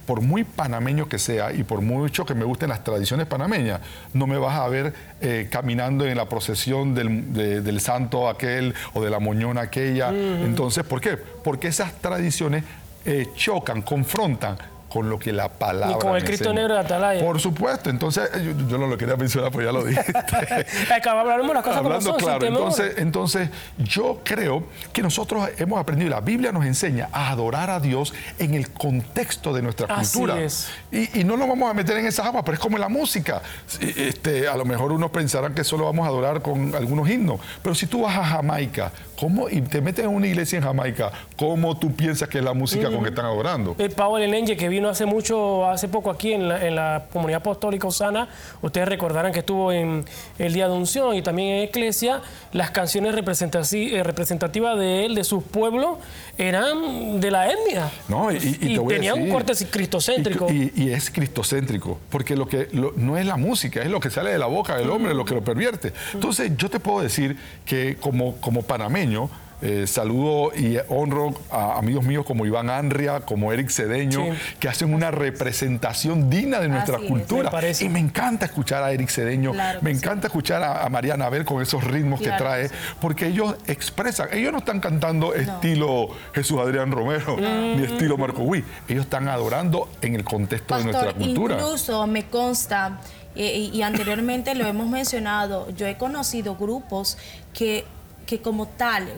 por muy panameño que sea y por mucho que me gusten las tradiciones panameñas, no me vas a ver caminando en la procesión del santo aquel o de la moñona aquella. Entonces, ¿por qué? Porque esas tradiciones chocan, confrontan con lo que la palabra y con el Cristo negro de Atalaya. Por supuesto, entonces yo no lo quería mencionar, pero ya lo dijiste. Hablamos las cosas como son, claro, entonces yo creo que nosotros hemos aprendido, la Biblia nos enseña a adorar a Dios en el contexto de nuestra cultura. Así es. Y no nos vamos a meter en esas aguas, pero es como en la música. A lo mejor unos pensarán que solo vamos a adorar con algunos himnos, pero si tú vas a Jamaica, y te metes en una iglesia en Jamaica, ¿cómo tú piensas que es la música con que están adorando? Paul Elenje, que vino hace poco aquí en la comunidad apostólica Osana, ustedes recordarán que estuvo en el Día de Unción y también en Iglesia, las canciones representativas de él, de su pueblo, eran de la etnia. No, y te voy tenían a decir, un corte cristocéntrico. Y es cristocéntrico, porque no es la música, es lo que sale de la boca del hombre lo que lo pervierte. Entonces, yo te puedo decir que como panameño, saludo y honro a amigos míos como Iván Anria, como Eric Cedeño, que hacen una representación digna de nuestra cultura. Y me encanta escuchar a Eric Cedeño, me encanta escuchar a María Anabel con esos ritmos que trae, porque ellos expresan, ellos no están cantando estilo Jesús Adrián Romero, ni estilo Marco Witt, ellos están adorando en el contexto de nuestra cultura. Incluso me consta, y anteriormente lo hemos mencionado, yo he conocido grupos que como tal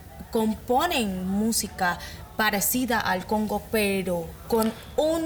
componen música parecida al Congo, pero con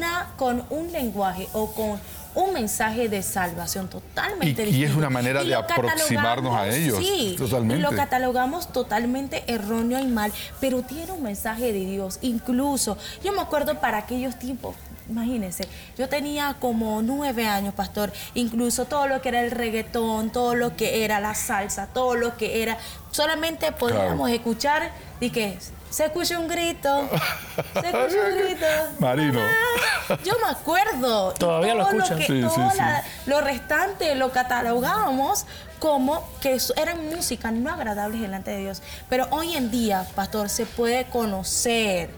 un lenguaje o con un mensaje de salvación totalmente distinto. Y es una manera de aproximarnos a ellos. Sí, totalmente. Y lo catalogamos totalmente erróneo y mal, pero tiene un mensaje de Dios. Incluso, yo me acuerdo para aquellos tiempos, imagínense, yo tenía como 9 años, pastor, incluso todo lo que era el reggaetón, todo lo que era la salsa, todo lo que era, solamente podíamos escuchar y que se escucha un grito, se escucha un grito. Marino. Yo me acuerdo. Todavía lo escuchan. Lo restante lo catalogábamos como que eran músicas no agradables delante de Dios. Pero hoy en día, pastor, se puede conocer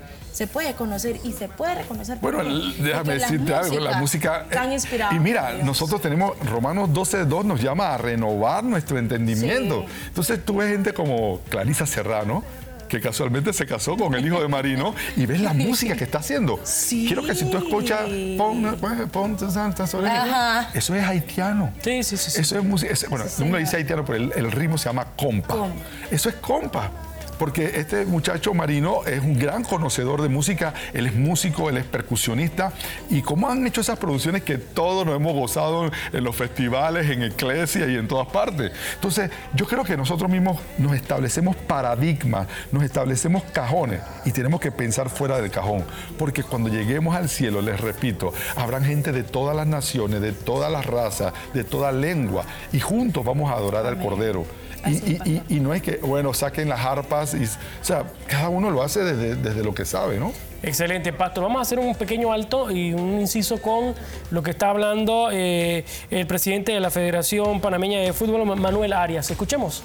y se puede reconocer. Bueno, déjame decirte algo, la música tan inspirada. Y mira, nosotros tenemos, Romanos 12:2 nos llama a renovar nuestro entendimiento. Sí. Entonces tú ves gente como Clarisa Serrano, que casualmente se casó con el hijo de Marino, y ves la música que está haciendo. Sí. Quiero que si tú escuchas, pon tus santas orejas, eso es haitiano. Sí. Eso es música, bueno, uno dice haitiano, pero el ritmo se llama compa. Eso es compa. Porque este muchacho Marino es un gran conocedor de música, él es músico, él es percusionista, y cómo han hecho esas producciones que todos nos hemos gozado en los festivales, en Iglesia y en todas partes. Entonces, yo creo que nosotros mismos nos establecemos paradigmas, nos establecemos cajones, y tenemos que pensar fuera del cajón, porque cuando lleguemos al cielo, les repito, habrán gente de todas las naciones, de todas las razas, de toda lengua, y juntos vamos a adorar al Cordero. Y no es que, bueno, saquen las arpas, o sea, cada uno lo hace desde lo que sabe, ¿no? Excelente, pastor. Vamos a hacer un pequeño alto y un inciso con lo que está hablando el presidente de la Federación Panameña de Fútbol, Manuel Arias. Escuchemos.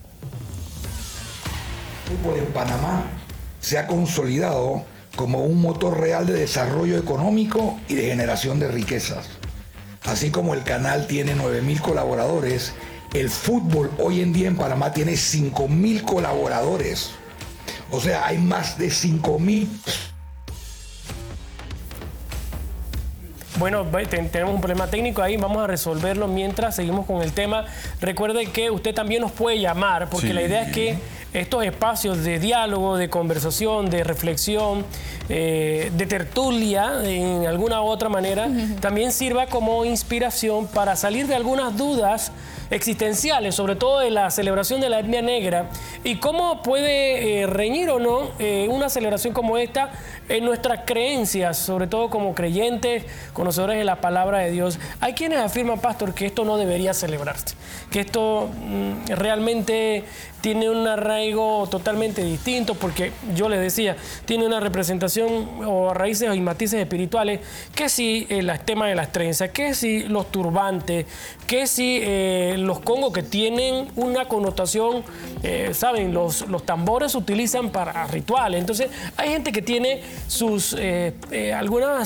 El fútbol en Panamá se ha consolidado como un motor real de desarrollo económico y de generación de riquezas. Así como el canal tiene 9.000 colaboradores, el fútbol hoy en día en Panamá tiene 5.000 colaboradores. O sea, hay más de 5.000. Bueno, tenemos un problema técnico ahí, vamos a resolverlo mientras seguimos con el tema. Recuerde que usted también nos puede llamar, porque la idea es que estos espacios de diálogo, de conversación, de reflexión, de tertulia, en alguna u otra manera, también sirva como inspiración para salir de algunas dudas existenciales, sobre todo de la celebración de la etnia negra, y cómo puede reñir o no una celebración como esta en nuestras creencias, sobre todo como creyentes, conocedores de la palabra de Dios. Hay quienes afirman, pastor, que esto no debería celebrarse, que esto realmente tiene un arraigo totalmente distinto, porque yo les decía, tiene una representación o raíces y matices espirituales, que si el tema de las trenzas, que si los turbantes, que si los congos, que tienen una connotación, saben, los tambores se utilizan para rituales. Entonces hay gente que tiene sus algunas